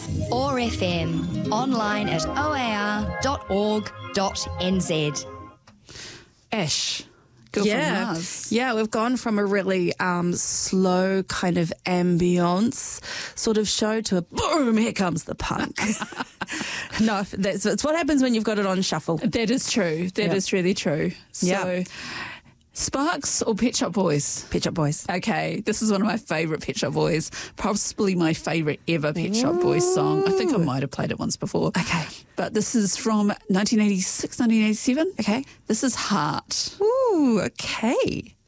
OAR FM, online at oar.org.nz. Ash. Girl from Mars. Yeah, we've gone from a really slow kind of ambience sort of show to a boom, here comes the punk. No, it's what happens when you've got it on shuffle. That is true. That is really true. So, Sparks or Pet Shop Boys? Pet Shop Boys. Okay, this is one of my favourite Pet Shop Boys, possibly my favourite ever Pet Shop Boys song. I think I might have played it once before. Okay. But this is from 1986, 1987. Okay. This is Heart. Ooh, okay.